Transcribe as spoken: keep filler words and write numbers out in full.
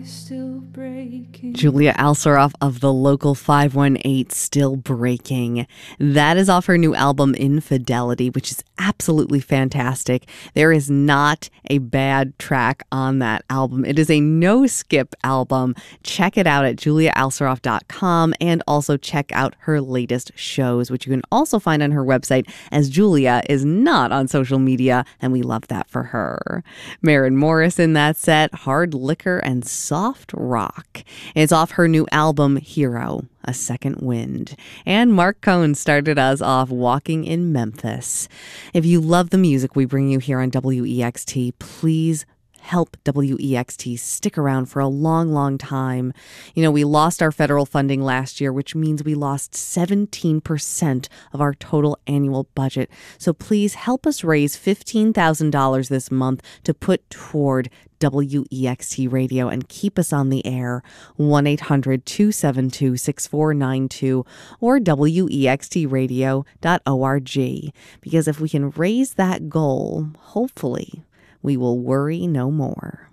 Still breaking. Julia Alsaroff of the Local five one eight, Still Breaking. That is off her new album, Infidelity, which is absolutely fantastic. There is not a bad track on that album. It is a no-skip album. Check it out at julia alsaroff dot com and also check out her latest shows, which you can also find on her website, as Julia is not on social media, and we love that for her. Maren Morris in that set, Hard Liquor and Soft Rock. It's off her new album, Hero, A Second Wind. And Mark Cohn started us off, Walking in Memphis. If you love the music we bring you here on W E X T, please help W E X T stick around for a long, long time. You know, we lost our federal funding last year, which means we lost seventeen percent of our total annual budget. So please help us raise fifteen thousand dollars this month to put toward W E X T Radio and keep us on the air. one eight hundred two seven two six four nine two or W E X T radio dot org. Because if we can raise that goal, hopefully we will worry no more.